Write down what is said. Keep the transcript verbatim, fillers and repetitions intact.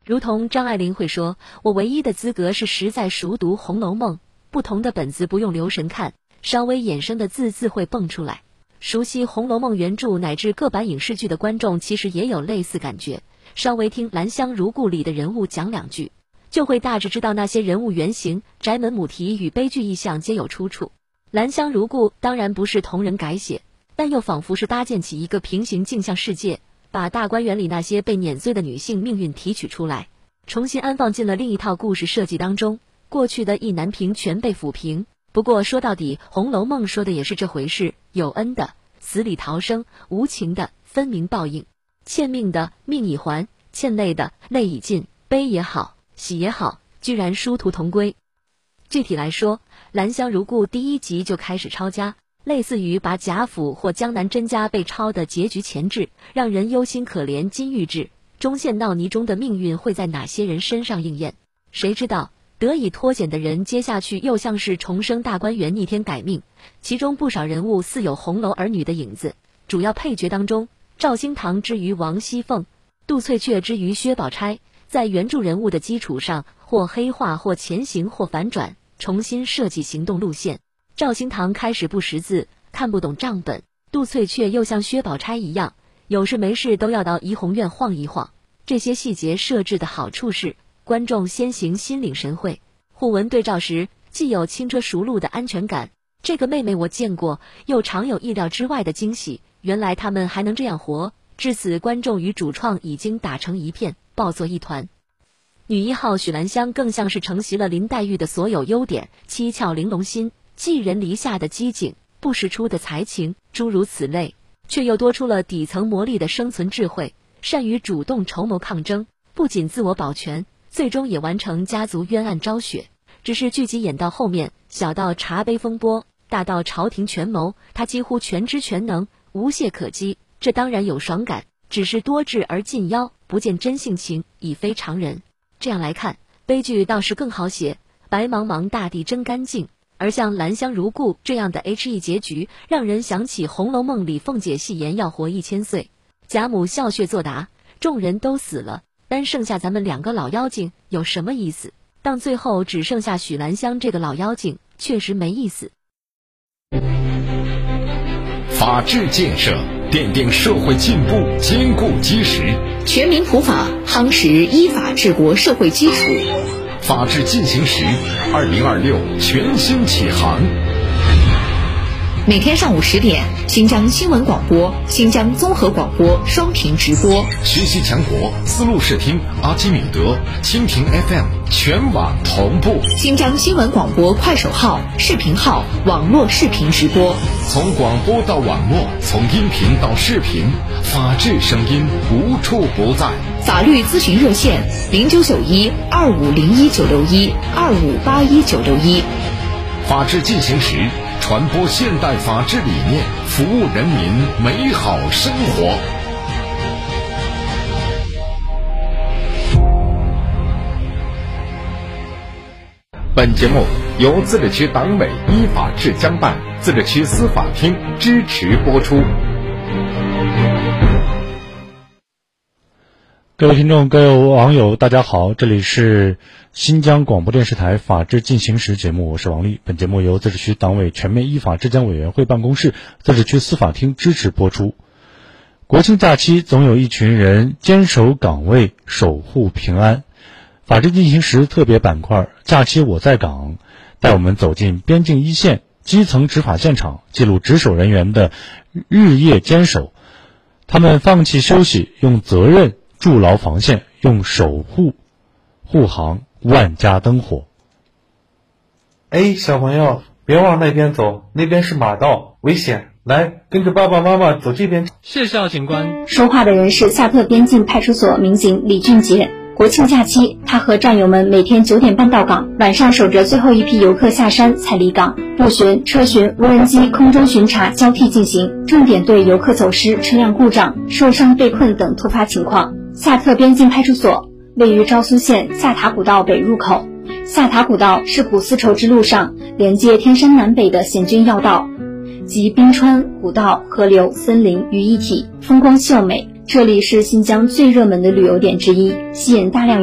如同张爱玲会说，我唯一的资格是实在熟读《红楼梦》，不同的本子不用留神看，稍微衍生的字自会蹦出来。熟悉《红楼梦》原著乃至各版影视剧的观众其实也有类似感觉，稍微听《兰香如故》里的人物讲两句，就会大致知道那些人物原型、宅门母题与悲剧意象皆有出处。《兰香如故》当然不是同人改写，但又仿佛是搭建起一个平行镜像世界，把大观园里那些被碾碎的女性命运提取出来，重新安放进了另一套故事设计当中，过去的意难平全被抚平。不过说到底，《红楼梦》说的也是这回事，有恩的死里逃生，无情的分明报应，欠命的命已还，欠泪的泪已尽，悲也好，喜也好，居然殊途同归。具体来说，兰香如故第一集就开始抄家，类似于把贾府或江南甄家被抄的结局前置，让人忧心可怜金玉质，中陷闹泥中的命运会在哪些人身上应验？谁知道得以脱险的人接下去又像是重生大观园逆天改命，其中不少人物似有红楼儿女的影子。主要配角当中，赵兴堂之于王熙凤，杜翠雀之于薛宝钗，在原著人物的基础上，或黑化或前行或反转，重新设计行动路线。赵兴堂开始不识字，看不懂账本，杜翠雀又像薛宝钗一样，有事没事都要到怡红院晃一晃。这些细节设置的好处是，观众先行心领神会，互文对照时既有轻车熟路的安全感，这个妹妹我见过，又常有意料之外的惊喜，原来他们还能这样活。至此观众与主创已经打成一片，抱作一团。女一号许兰香更像是承袭了林黛玉的所有优点，七窍玲珑心，寄人篱下的机警，不识出的才情，诸如此类，却又多出了底层磨砺的生存智慧，善于主动筹谋抗争，不仅自我保全，最终也完成家族冤案昭雪。只是剧集演到后面，小到茶杯风波，大到朝廷权谋，他几乎全知全能，无懈可击。这当然有爽感，只是多智而近妖，不见真性情，已非常人。这样来看，悲剧倒是更好写，白茫茫大地真干净。而像兰香如故这样的 H E 结局，让人想起《红楼梦》里凤姐戏言要活一千岁，贾母笑谑作答，众人都死了，单剩下咱们两个老妖精，有什么意思？当最后只剩下许兰香这个老妖精，确实没意思。 法治建设奠定社会进步坚固基石， 全民普法夯实依法治国社会基础。 法治进行时二零二六全新启航。 每天上午十点，新疆新闻广播、新疆综合广播双屏直播。 学习强国丝路视听、阿基米德、蜻蜓 F M 全网同步。 新疆新闻广播快手号、视频号网络视频直播。 从广播到网络，从音频到视频，法治声音无处不在。 法律咨询热线零九九一二五零一九六一二五八一九六一。 法治进行时，传播现代法治理念，服务人民美好生活。本节目由自治区党委依法治江办、自治区司法厅支持播出。 各位听众，各位网友，大家好，这里是新疆广播电视台法治进行时节目，我是王丽。本节目由自治区党委全面依法治江委员会办公室、自治区司法厅支持播出。国庆假期总有一群人坚守岗位，守护平安。法治进行时特别板块假期我在岗，带我们走进边境一线基层执法现场，记录值守人员的日夜坚守。他们放弃休息，用责任筑牢防线，用守护护航万家灯火。 哎，小朋友，别往那边走，那边是马道，危险。来，跟着爸爸妈妈走这边。 谢校警官。 说话的人是萨特边境派出所民警李俊杰。国庆假期，他和战友们每天九点半到岗，晚上守着最后一批游客下山才离岗。步巡、车巡、无人机、空中巡查交替进行，重点对游客走失、车辆故障、受伤被困等突发情况。萨特边境派出所位于昭苏县下塔古道北入口。下塔古道是古丝绸之路上连接天山南北的险峻要道，集冰川、古道、河流、森林于一体，风光秀美。这里是新疆最热门的旅游点之一，吸引大量